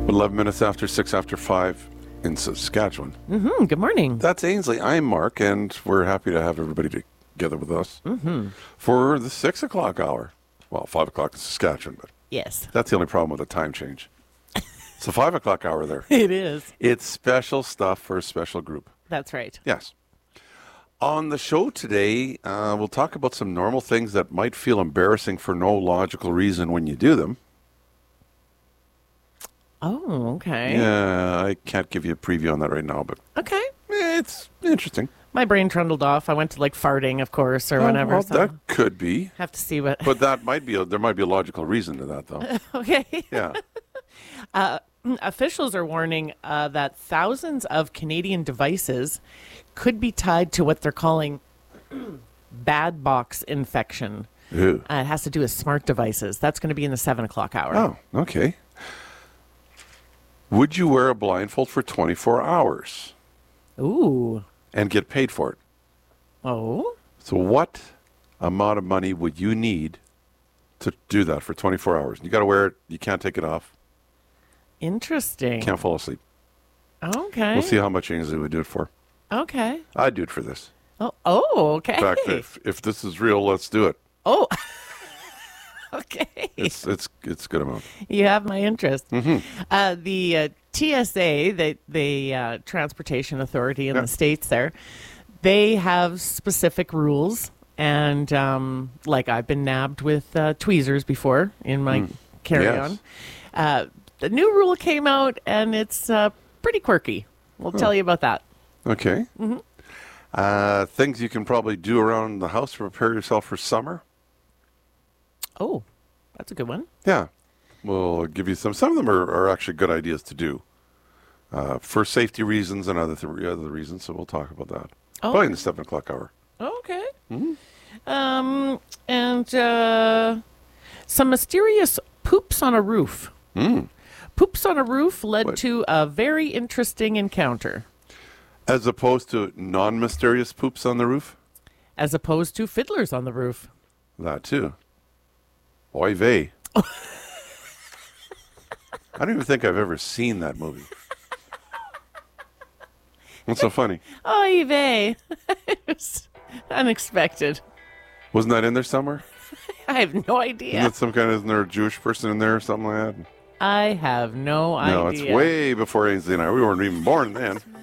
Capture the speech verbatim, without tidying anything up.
eleven minutes after six after five in Saskatchewan. Mm-hmm. Good morning. That's Ainsley. I'm Mark, and we're happy to have everybody together with us mm-hmm. for the six o'clock hour. Well, five o'clock in Saskatchewan, but yes, that's the only problem with the time change. It's a five o'clock hour there. It is. It's special stuff for a special group. That's right. Yes. On the show today, uh, we'll talk about some normal things that might feel embarrassing for no logical reason when you do them. Oh, okay. Yeah, I can't give you a preview on that right now, but okay, eh, it's interesting. My brain trundled off. I went to like farting, of course, or Oh, whatever. well, so that could be. have to see what. But that might be a, there might be a logical reason to that, though. Okay. Yeah. Uh, officials are warning uh, that thousands of Canadian devices could be tied to what they're calling bad box infection. Ew. Uh, it has to do with smart devices. That's going to be in the seven o'clock hour. Oh, okay. Would you wear a blindfold for twenty-four hours Ooh. and get paid for it? Oh. So what amount of money would you need to do that for twenty-four hours? You got to wear it. You can't take it off. Interesting. Can't fall asleep. Okay. We'll see how much Ainsley would do it for. Okay. I'd do it for this. Oh, oh okay. In fact, if, if this is real, let's do it. Oh. Okay. It's it's it's a good amount. You have my interest. Mm-hmm. Uh, the uh, T S A, the, the uh, Transportation Authority in Yeah. the States there, they have specific rules. And um, like I've been nabbed with uh, tweezers before in my Mm. carry-on. Yes. Uh, the new rule came out, and it's uh, pretty quirky. We'll Oh. tell you about that. Okay. Mm-hmm. Uh, things you can probably do around the house to prepare yourself for summer. Oh, that's a good one. Yeah. We'll give you some. Some of them are, are actually good ideas to do uh, for safety reasons and other, th- other reasons. So we'll talk about that. Oh. Probably in the seven o'clock hour. Okay. Mm-hmm. Um, and uh, some mysterious poops on a roof. Mm. Poops on a roof led What? to a very interesting encounter, As opposed to non-mysterious poops on the roof? as opposed to fiddlers on the roof. That too. Oy vey. I don't even think I've ever seen that movie. What's so funny? Oy vey. It was unexpected. Wasn't that in there somewhere? I have no idea. Isn't it some kind of, isn't there a Jewish person in there or something like that? I have no idea. No, it's way before Ainsley and I. We weren't even born then.